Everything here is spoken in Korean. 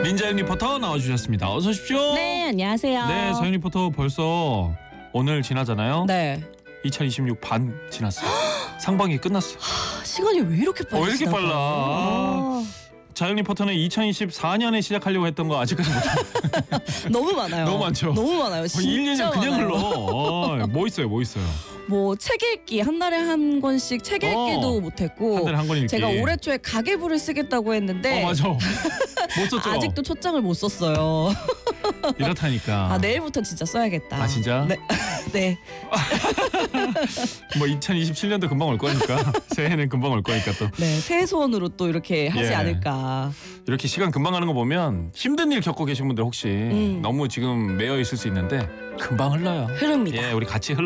민자영 리포터 나와주셨습니다. 어서 오십시오. 네, 안녕하세요. 네, 자영 리포터 벌써 오늘 지나잖아요. 네. 2026 반 지났어요. 상반기 끝났어. 시간이 왜 이렇게 빨리 왜 이렇게 지나가요? 빨라? 자영 리포터는 2024년에 시작하려고 했던 거 아직까지 못했어요. 너무 많아요. 너무 많죠? 너무 많아요. 진짜 1년이 그냥 많아요. 흘러. 뭐 있어요? 뭐 책 읽기 한 달에 한 권씩 책 읽기도 못했고 한 달에 한 권 읽기. 제가 올해 초에 가계부를 쓰겠다고 했는데 맞아. 못 썼죠? 아직도 초장을 못 썼어요. 이렇다니까. 내일부터 진짜 써야겠다. 진짜? 네. 네. 뭐 2027년도 금방 올 거니까 새해는 금방 올 거니까 또 네. 새해 소원으로 또 이렇게 하지 예. 않을까. 이렇게 시간 금방 가는 거 보면 힘든 일 겪고 계신 분들 혹시 너무 지금 매여 있을 수 있는데 금방 흘러요. 흐릅니다. 예, 우리 같이